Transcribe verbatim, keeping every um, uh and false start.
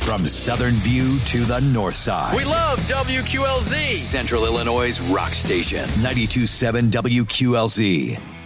From Southern View to the North Side. We love W Q L Z. Central Illinois' rock station. ninety-two point seven W Q L Z.